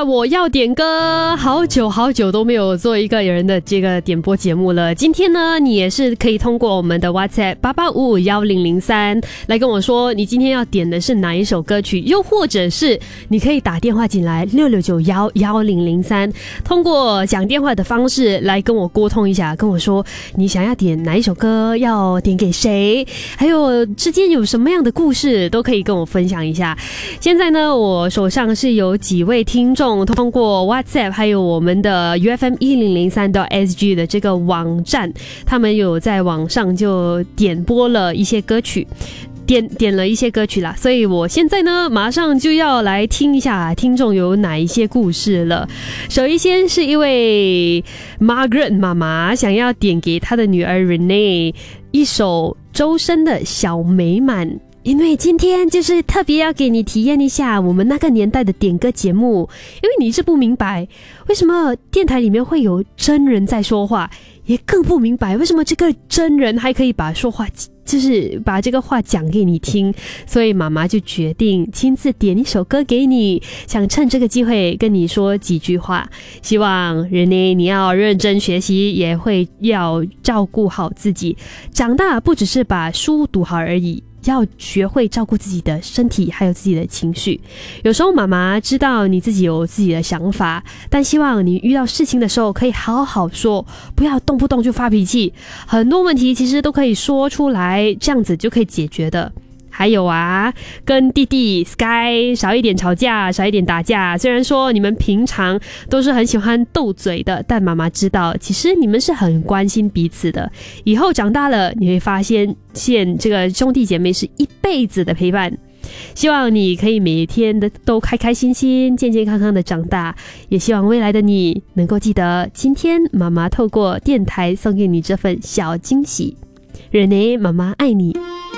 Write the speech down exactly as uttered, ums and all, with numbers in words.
我要点歌，好久好久都没有做一个人的这个点播节目了。今天呢，你也是可以通过我们的 WhatsApp 八八五五一零零三来跟我说你今天要点的是哪一首歌曲，又或者是你可以打电话进来六六九一一零零三，通过讲电话的方式来跟我沟通一下，跟我说你想要点哪一首歌，要点给谁，还有之间有什么样的故事都可以跟我分享一下。现在呢，我手上是有几位听众通过 WhatsApp 还有我们的 U F M 一零零三 S G 的这个网站，他们有在网上就点播了一些歌曲，点点了一些歌曲啦，所以我现在呢马上就要来听一下听众有哪一些故事了。首先是一位 Margaret 妈妈想要点给她的女儿 Renee 一首周深的小美满，因为今天就是特别要给你体验一下我们那个年代的点歌节目，因为你是不明白为什么电台里面会有真人在说话，也更不明白为什么这个真人还可以把说话就是把这个话讲给你听，所以妈妈就决定亲自点一首歌给你，想趁这个机会跟你说几句话。希望人呢你要认真学习，也会要照顾好自己，长大不只是把书读好而已，要学会照顾自己的身体还有自己的情绪。有时候妈妈知道你自己有自己的想法，但希望你遇到事情的时候可以好好说，不要动不动就发脾气，很多问题其实都可以说出来，这样子就可以解决的。还有啊，跟弟弟 Sky 少一点吵架，少一点打架。虽然说你们平常都是很喜欢斗嘴的，但妈妈知道其实你们是很关心彼此的。以后长大了你会发现现这个兄弟姐妹是一辈子的陪伴。希望你可以每天的都开开心心健健康康的长大，也希望未来的你能够记得今天妈妈透过电台送给你这份小惊喜。Renee 妈妈爱你。